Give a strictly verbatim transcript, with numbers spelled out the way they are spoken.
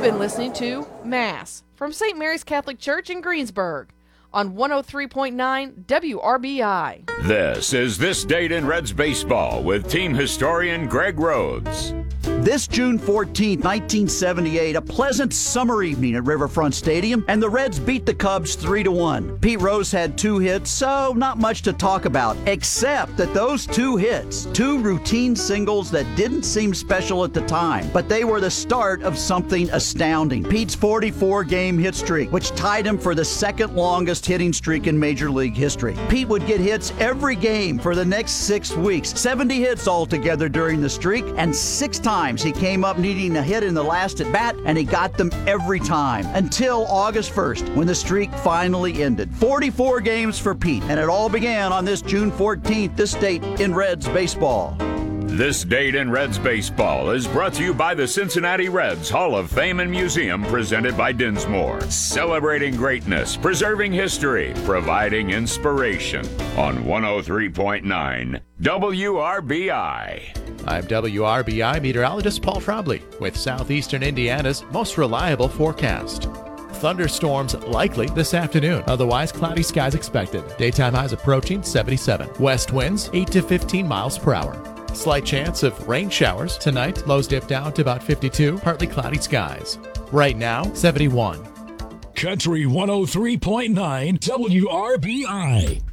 been listening to Mass from Saint Mary's Catholic Church in Greensburg on one oh three point nine W R B I. This is This Date in Reds Baseball with team historian Greg Rhodes. This June fourteenth, nineteen seventy-eight, a pleasant summer evening at Riverfront Stadium, and the Reds beat the Cubs three to one. Pete Rose had two hits, so not much to talk about, except that those two hits, two routine singles that didn't seem special at the time, but they were the start of something astounding. Pete's forty-four game hit streak, which tied him for the second longest hitting streak in Major League history. Pete would get hits every game for the next six weeks, seventy hits altogether during the streak, and six times he came up needing a hit in the last at bat, and he got them every time until August first, when the streak finally ended. forty-four games for Pete, and it all began on this June fourteenth, this date in Reds baseball. This Date in Reds Baseball is brought to you by the Cincinnati Reds Hall of Fame and Museum, presented by Dinsmore. Celebrating greatness, preserving history, providing inspiration on one oh three point nine W R B I. I'm W R B I meteorologist Paul Trombley with southeastern Indiana's most reliable forecast. Thunderstorms likely this afternoon. Otherwise, cloudy skies expected. Daytime highs approaching seventy-seven. West winds eight to fifteen miles per hour. Slight chance of rain showers tonight. Lows dip down to about fifty-two. Partly cloudy skies. Right now, seventy-one. Country one oh three point nine W R B I.